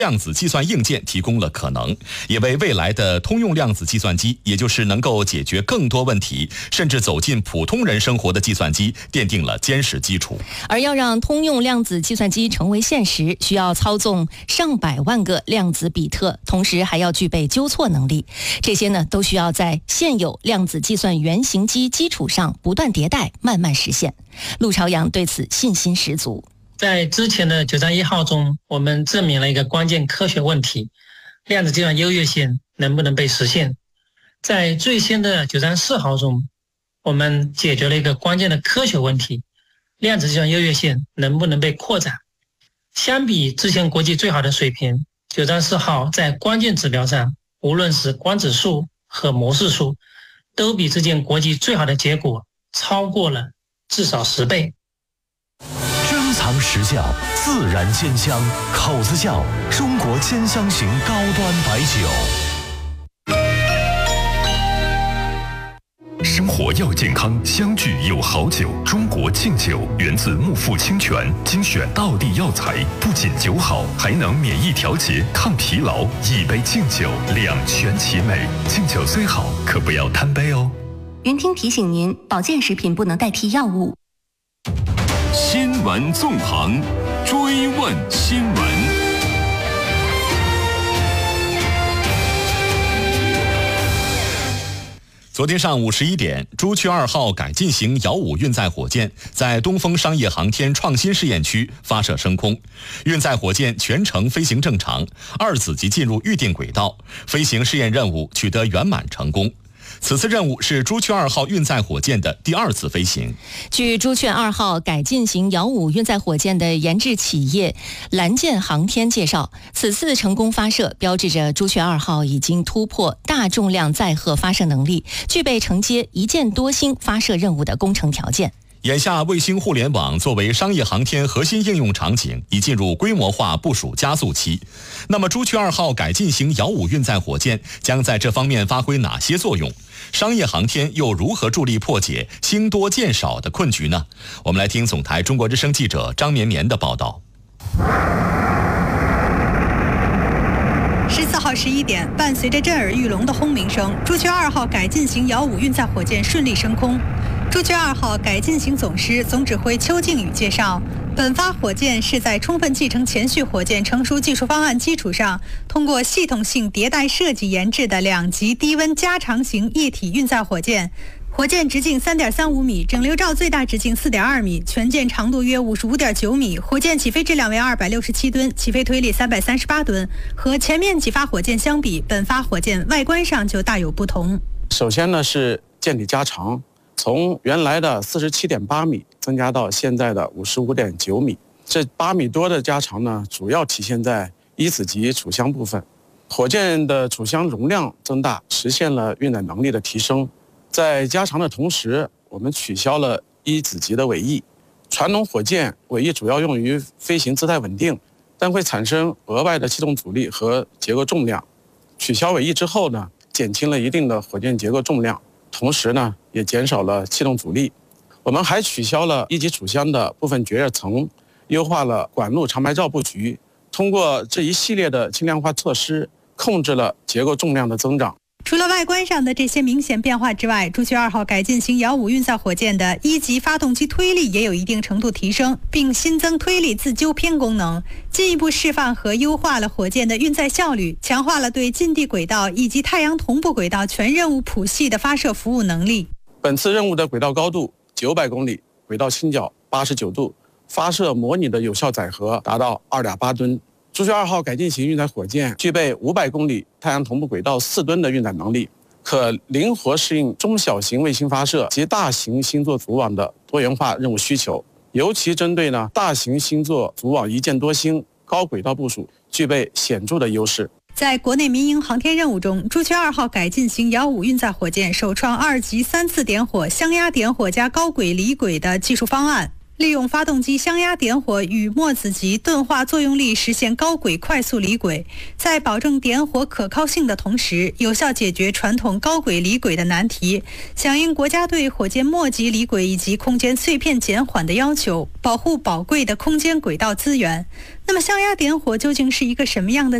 量子计算硬件提供了可能，也为未来的通用量子计算机，也就是能够解决更多问题，甚至走进普通人生活的计算机奠定了坚实基础。 而要让通用量子计算机成为现实，需要操纵上百万个量子比特，同时还要具备纠错能力。这些呢，都需要在现有量子计算原型机基础上不断迭代，慢慢实现。陆朝阳对此信心十足。 在之前的9章1号中，我们证明了一个关键科学问题：量子计算优越性能不能被实现？在最新的9章4号中，我们解决了一个关键的科学问题：量子计算优越性能不能被扩展？相比之前国际最好的水平，9章4号在关键指标上，无论是光子数和模式数，都比之前国际最好的结果超过了至少10倍。 珍藏实窖，自然鲜香，口子窖中国兼香型高端白酒。 生活要健康，相聚有好酒。中国敬酒源自木富清泉，精选道地药材，不仅酒好，还能免疫调节、抗疲劳。一杯敬酒，两全其美。敬酒虽好，可不要贪杯哦。 云听提醒您，保健食品不能代替药物。 新闻纵横，追问新闻。 昨天上午11点，朱雀2号改进型遥5运载火箭在东风商业航天创新试验区发射升空，运载火箭全程飞行正常，2子级进入预定轨道，飞行试验任务取得圆满成功。此次任务是朱雀2号运载火箭的第2次飞行。 据朱雀2号改进型遥5运载火箭的研制企业蓝箭航天介绍，此次成功发射标志着朱雀2号已经突破大重量载荷发射能力，具备承接一箭多星发射任务的工程条件。 眼下，卫星互联网作为商业航天核心应用场景，已进入规模化部署加速期。那么，朱雀2号改进型遥5运载火箭将在这方面发挥哪些作用？商业航天又如何助力破解星多箭少的困局呢？我们来听总台中国之声记者张绵绵的报道。 14号11点，伴随着震耳欲聋的轰鸣声，朱雀2号改进型遥5运载火箭顺利升空。朱雀2号改进型总师、总指挥邱靖宇介绍，本发火箭是在充分继承前续火箭成熟技术方案基础上，通过系统性迭代设计研制的2级低温加长型液体运载火箭。火箭直径3.35米，整流罩最大直径4.2米，全舰长度约55.9米。火箭起飞质量为267吨，起飞推力338吨。和前面几发火箭相比，本发火箭外观上就大有不同。 首先呢是舰体加长，从原来的47.8米增加到现在的55.9米。这8米多的加长呢，主要体现在1子级储箱部分。火箭的储箱容量增大，实现了运载能力的提升。在加长的同时，我们取消了1子级的尾翼。传统火箭尾翼主要用于飞行姿态稳定，但会产生额外的气动阻力和结构重量。取消尾翼之后呢，减轻了一定的火箭结构重量，同时呢，也减少了气动阻力。我们还取消了1级储箱的部分绝热层，优化了管路长白罩布局。通过这一系列的轻量化措施，控制了结构重量的增长。 除了外观上的这些明显变化之外，朱雀2号改进型遥5运载火箭的1级发动机推力也有一定程度提升，并新增推力自纠偏功能，进一步释放和优化了火箭的运载效率，强化了对近地轨道以及太阳同步轨道全任务谱系的发射服务能力。 本次任务的轨道高度900公里，轨道倾角89度，发射模拟的有效载荷达到2.8吨。朱雀2号改进型运载火箭具备500公里太阳同步轨道4吨的运载能力，可灵活适应中小型卫星发射及大型星座组网的多元化任务需求，尤其针对大型星座组网一箭多星高轨道部署具备显著的优势。 在国内民营航天任务中，朱雀2号改进型遥5运载火箭首创2级3次点火、相压点火加高轨离轨的技术方案。 利用发动机箱压点火与墨子级钝化作用力实现高轨快速离轨，在保证点火可靠性的同时，有效解决传统高轨离轨的难题，响应国家对火箭末级离轨以及空间碎片减缓的要求，保护宝贵的空间轨道资源。那么箱压点火究竟是一个什么样的